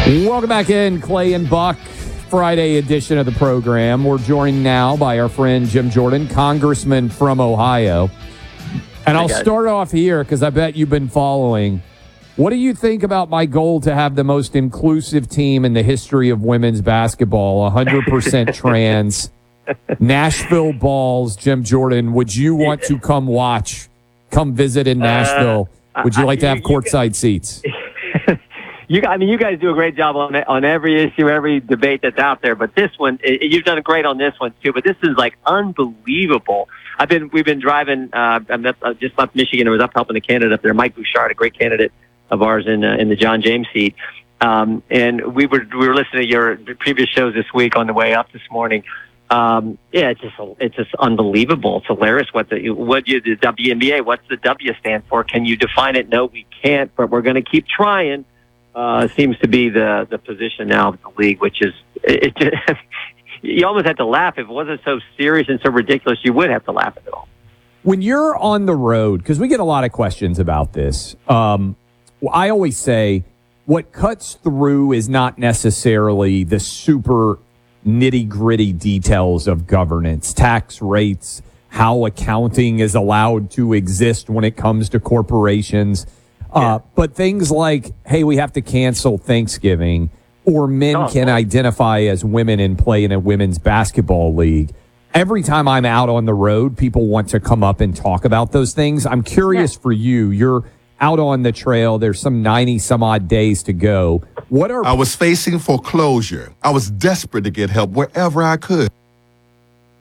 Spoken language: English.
Welcome back in, Clay and Buck, Friday edition of the program. We're joined now by our friend Jim Jordan, congressman from Ohio. And I'll start off here because I bet you've been following. What do you think about my goal to have the most inclusive team in the history of women's basketball, 100% trans, Nashville Balls? Jim Jordan, would you want to come watch, come visit in Nashville? Would you like to have courtside seats? You guys do a great job on every issue, every debate that's out there. But this one, you've done great on this one too. But this is like unbelievable. We've been driving. Just left Michigan. I was up helping a candidate up there, Mike Bouchard, a great candidate of ours in the John James seat. And we were listening to your previous shows this week on the way up this morning. It's just unbelievable. It's hilarious. The WNBA? What's the W stand for? Can you define it? No, we can't. But we're going to keep trying. Seems to be the position now of the league, which is you almost have to laugh. If it wasn't so serious and so ridiculous, you would have to laugh at it all. When you're on the road, because we get a lot of questions about this, I always say what cuts through is not necessarily the super nitty-gritty details of governance, tax rates, how accounting is allowed to exist when it comes to corporations. But things like, hey, we have to cancel Thanksgiving, or men can identify as women and play in a women's basketball league. Every time I'm out on the road, people want to come up and talk about those things. I'm curious for you. You're out on the trail. There's some 90-some-odd days to go. I was facing foreclosure. I was desperate to get help wherever I could.